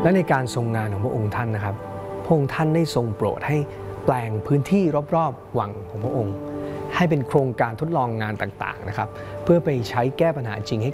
และในการทรงงานของพระองค์ท่านนะครับพระองค์ท่านได้ทรงโปรดให้แปลงพื้นที่รอบๆวังของพระองค์ให้เป็นโครงการทดลองงานต่างๆนะครับเพื่อไปใช้แก้ปัญหาจริงให้